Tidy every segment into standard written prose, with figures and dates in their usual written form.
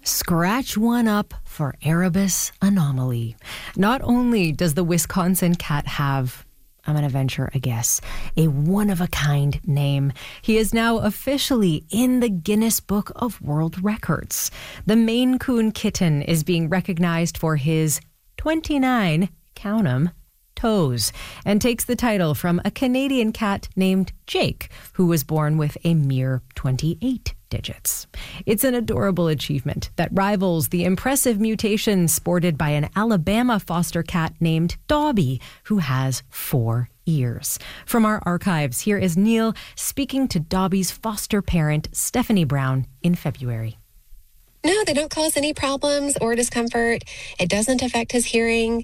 Scratch one up for Erebus Anomaly. Not only does the Wisconsin cat have, I'm going to venture a guess, a one-of-a-kind name, he is now officially in the Guinness Book of World Records. The Maine Coon kitten is being recognized for his 29, count 'em, toes, and takes the title from a Canadian cat named Jake, who was born with a mere 28 digits. It's an adorable achievement that rivals the impressive mutation sported by an Alabama foster cat named Dobby, who has 4 ears. From our archives, here is Neil speaking to Dobby's foster parent, Stephanie Brown, in February. No, they don't cause any problems or discomfort. It doesn't affect his hearing.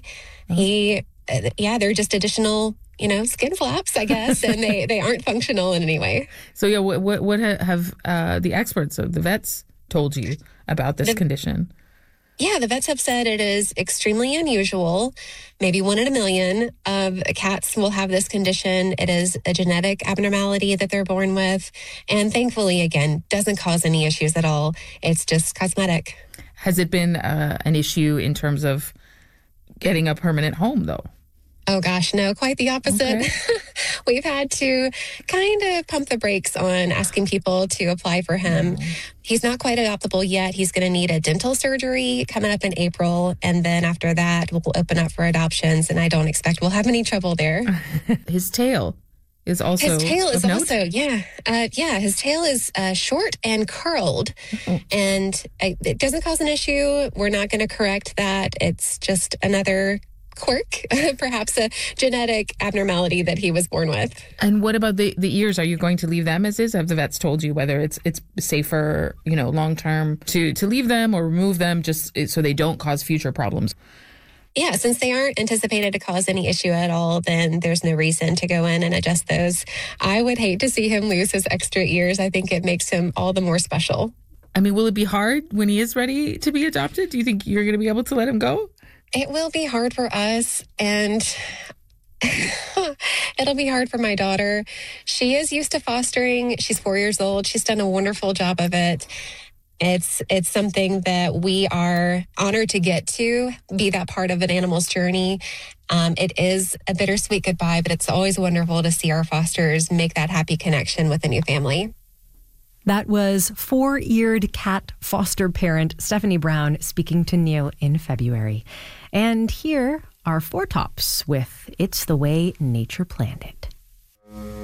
They're just additional, skin flaps, I guess, and they aren't functional in any way. So, what have the experts, the vets, told you about this condition? Yeah, the vets have said it is extremely unusual. Maybe 1 in a million of cats will have this condition. It is a genetic abnormality that they're born with. And thankfully, again, doesn't cause any issues at all. It's just cosmetic. Has it been an issue in terms of getting a permanent home, though? Oh, gosh, no, quite the opposite. Okay. We've had to kind of pump the brakes on asking people to apply for him. He's not quite adoptable yet. He's going to need a dental surgery coming up in April. And then after that, we'll open up for adoptions. And I don't expect we'll have any trouble there. His tail is also His tail is note? also, his tail is short and curled. And it doesn't cause an issue. We're not going to correct that. It's just another quirk, perhaps a genetic abnormality that he was born with. And what about the ears? Are you going to leave them as is? Have the vets told you whether it's safer, long term to leave them or remove them just so they don't cause future problems? Yeah, since they aren't anticipated to cause any issue at all, then there's no reason to go in and adjust those. I would hate to see him lose his extra ears. I think it makes him all the more special. I mean, will it be hard when he is ready to be adopted? Do you think you're going to be able to let him go? It will be hard for us, and it'll be hard for my daughter. She is used to fostering. She's 4 years old. She's done a wonderful job of it. It's something that we are honored to get to, be that part of an animal's journey. It is a bittersweet goodbye, but it's always wonderful to see our fosters make that happy connection with a new family. That was 4-eared cat foster parent Stephanie Brown speaking to Neil in February. And here are 4 tops with It's the Way Nature Planned It.